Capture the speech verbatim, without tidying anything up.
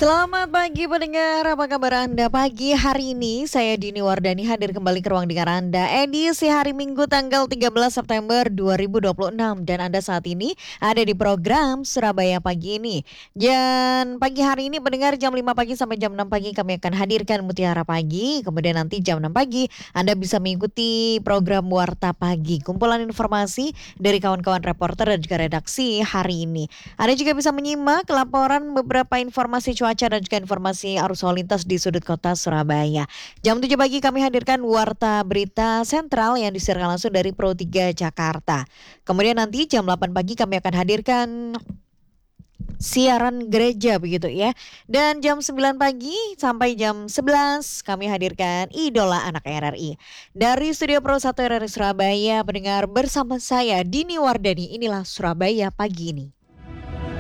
Selamat pagi pendengar, apa kabar Anda pagi hari ini? Saya Dini Wardani hadir kembali ke ruang dengar Anda edisi hari Minggu tanggal tiga belas September dua ribu dua puluh enam dan Anda saat ini ada di program Surabaya Pagi ini. Dan pagi hari ini pendengar jam lima pagi sampai jam enam pagi kami akan hadirkan Mutiara Pagi. Kemudian nanti jam enam pagi Anda bisa mengikuti program Warta Pagi, kumpulan informasi dari kawan-kawan reporter dan juga redaksi hari ini. Anda juga bisa menyimak laporan beberapa informasi cuaca dan juga informasi arus lalu lintas di sudut kota Surabaya. Jam tujuh pagi kami hadirkan Warta Berita Sentral yang disiarkan langsung dari Pro tiga Jakarta. Kemudian nanti jam delapan pagi kami akan hadirkan siaran gereja begitu ya. Dan jam sembilan pagi sampai jam sebelas kami hadirkan Idola Anak R R I. Dari Studio Pro satu R R I Surabaya, pendengar bersama saya Dini Wardani, inilah Surabaya Pagi ini.